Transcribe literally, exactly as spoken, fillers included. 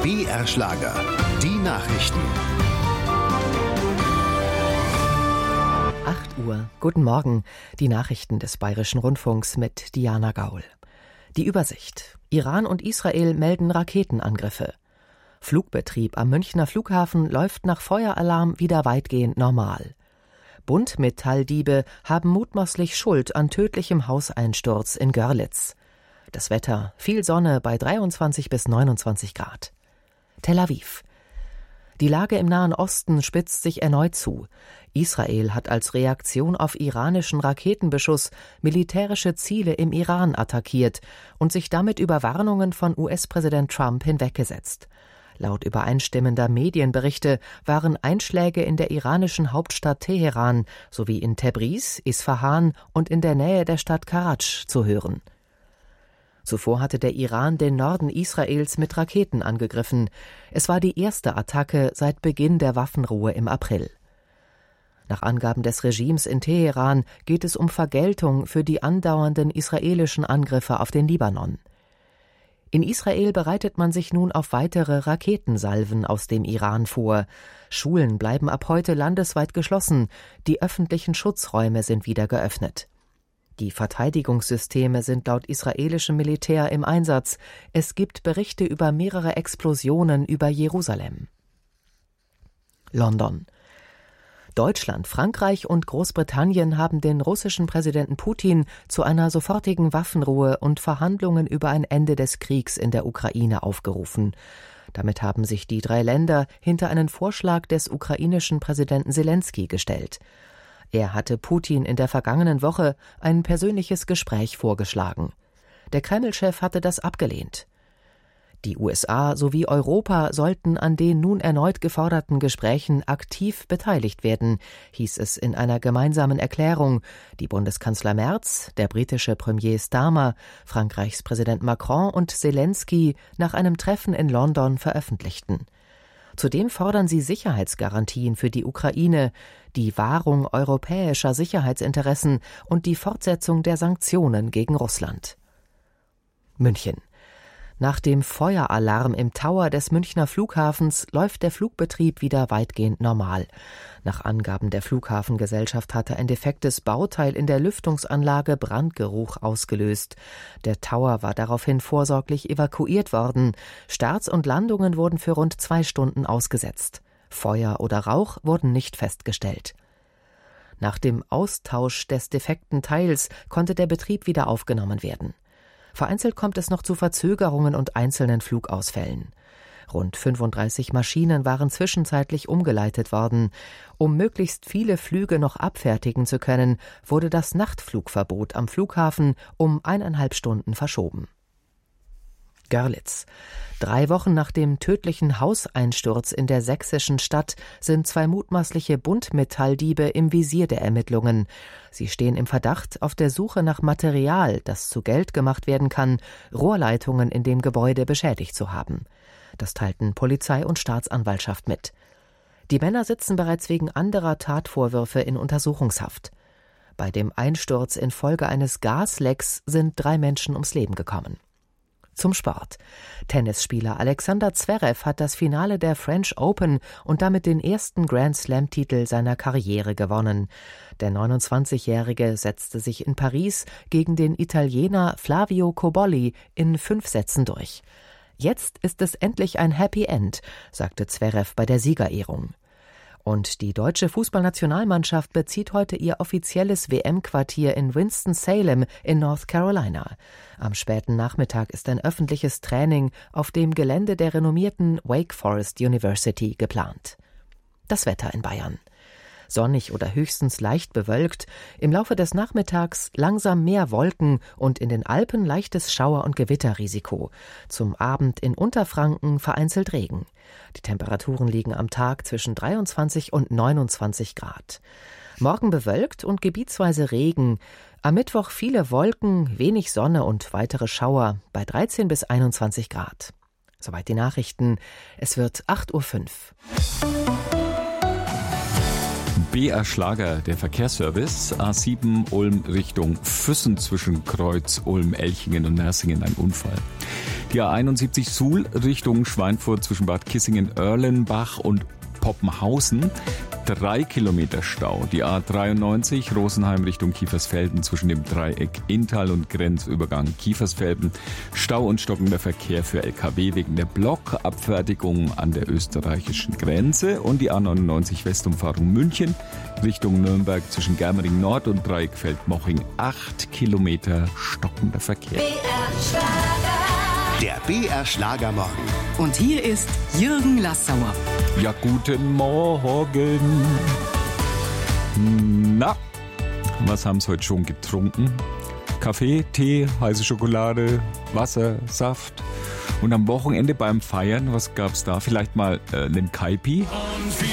B R Schlager, die Nachrichten. acht Uhr. Guten Morgen. Die Nachrichten des Bayerischen Rundfunks mit Diana Gaul. Die Übersicht. Iran und Israel melden Raketenangriffe. Flugbetrieb am Münchner Flughafen läuft nach Feueralarm wieder weitgehend normal. Buntmetalldiebe haben mutmaßlich Schuld an tödlichem Hauseinsturz in Görlitz. Das Wetter, viel Sonne bei dreiundzwanzig bis neunundzwanzig Grad. Tel Aviv. Die Lage im Nahen Osten spitzt sich erneut zu. Israel hat als Reaktion auf iranischen Raketenbeschuss militärische Ziele im Iran attackiert und sich damit über Warnungen von U S-Präsident Trump hinweggesetzt. Laut übereinstimmender Medienberichte waren Einschläge in der iranischen Hauptstadt Teheran sowie in Tebriz, Isfahan und in der Nähe der Stadt Karatsch zu hören. Zuvor hatte der Iran den Norden Israels mit Raketen angegriffen. Es war die erste Attacke seit Beginn der Waffenruhe im April. Nach Angaben des Regimes in Teheran geht es um Vergeltung für die andauernden israelischen Angriffe auf den Libanon. In Israel bereitet man sich nun auf weitere Raketensalven aus dem Iran vor. Schulen bleiben ab heute landesweit geschlossen. Die öffentlichen Schutzräume sind wieder geöffnet. Die Verteidigungssysteme sind laut israelischem Militär im Einsatz. Es gibt Berichte über mehrere Explosionen über Jerusalem. London. Deutschland, Frankreich und Großbritannien haben den russischen Präsidenten Putin zu einer sofortigen Waffenruhe und Verhandlungen über ein Ende des Kriegs in der Ukraine aufgerufen. Damit haben sich die drei Länder hinter einen Vorschlag des ukrainischen Präsidenten Selenskyj gestellt. Er hatte Putin in der vergangenen Woche ein persönliches Gespräch vorgeschlagen. Der Kreml-Chef hatte das abgelehnt. Die U S A sowie Europa sollten an den nun erneut geforderten Gesprächen aktiv beteiligt werden, hieß es in einer gemeinsamen Erklärung, die Bundeskanzler Merz, der britische Premier Starmer, Frankreichs Präsident Macron und Selenskyj nach einem Treffen in London veröffentlichten. Zudem fordern sie Sicherheitsgarantien für die Ukraine, die Wahrung europäischer Sicherheitsinteressen und die Fortsetzung der Sanktionen gegen Russland. München. Nach dem Feueralarm im Tower des Münchner Flughafens läuft der Flugbetrieb wieder weitgehend normal. Nach Angaben der Flughafengesellschaft hatte ein defektes Bauteil in der Lüftungsanlage Brandgeruch ausgelöst. Der Tower war daraufhin vorsorglich evakuiert worden. Starts und Landungen wurden für rund zwei Stunden ausgesetzt. Feuer oder Rauch wurden nicht festgestellt. Nach dem Austausch des defekten Teils konnte der Betrieb wieder aufgenommen werden. Vereinzelt kommt es noch zu Verzögerungen und einzelnen Flugausfällen. Rund fünfunddreißig Maschinen waren zwischenzeitlich umgeleitet worden. Um möglichst viele Flüge noch abfertigen zu können, wurde das Nachtflugverbot am Flughafen um eineinhalb Stunden verschoben. Görlitz. Drei Wochen nach dem tödlichen Hauseinsturz in der sächsischen Stadt sind zwei mutmaßliche Buntmetalldiebe im Visier der Ermittlungen. Sie stehen im Verdacht, auf der Suche nach Material, das zu Geld gemacht werden kann, Rohrleitungen in dem Gebäude beschädigt zu haben. Das teilten Polizei und Staatsanwaltschaft mit. Die Männer sitzen bereits wegen anderer Tatvorwürfe in Untersuchungshaft. Bei dem Einsturz infolge eines Gaslecks sind drei Menschen ums Leben gekommen. Zum Sport. Tennisspieler Alexander Zverev hat das Finale der French Open und damit den ersten Grand-Slam-Titel seiner Karriere gewonnen. Der neunundzwanzigjährige setzte sich in Paris gegen den Italiener Flavio Cobolli in fünf Sätzen durch. Jetzt ist es endlich ein Happy End, sagte Zverev bei der Siegerehrung. Und die deutsche Fußballnationalmannschaft bezieht heute ihr offizielles W M-Quartier in Winston-Salem in North Carolina. Am späten Nachmittag ist ein öffentliches Training auf dem Gelände der renommierten Wake Forest University geplant. Das Wetter in Bayern. Sonnig oder höchstens leicht bewölkt, im Laufe des Nachmittags langsam mehr Wolken und in den Alpen leichtes Schauer- und Gewitterrisiko. Zum Abend in Unterfranken vereinzelt Regen. Die Temperaturen liegen am Tag zwischen dreiundzwanzig und neunundzwanzig Grad. Morgen bewölkt und gebietsweise Regen. Am Mittwoch viele Wolken, wenig Sonne und weitere Schauer bei dreizehn bis einundzwanzig Grad. Soweit die Nachrichten. Es wird acht Uhr fünf. B R Schlager, der Verkehrsservice. A sieben Ulm Richtung Füssen zwischen Kreuz, Ulm, Elchingen und Mersingen ein Unfall. Die A einundsiebzig Suhl Richtung Schweinfurt zwischen Bad Kissingen, Erlenbach und Poppenhausen. Drei Kilometer Stau. Die A dreiundneunzig Rosenheim Richtung Kiefersfelden zwischen dem Dreieck Inntal und Grenzübergang Kiefersfelden. Stau und stockender Verkehr für L K W wegen der Blockabfertigung an der österreichischen Grenze. Und die A neunundneunzig Westumfahrung München Richtung Nürnberg zwischen Germering Nord und Dreieck Feldmoching. Acht Kilometer stockender Verkehr. Der B R Schlagermorgen. Und hier ist Jürgen Lassauer. Ja, guten Morgen. Na, was haben Sie heute schon getrunken? Kaffee, Tee, heiße Schokolade, Wasser, Saft. Und am Wochenende beim Feiern, was gab's da? Vielleicht mal äh, einen Kaipi? Und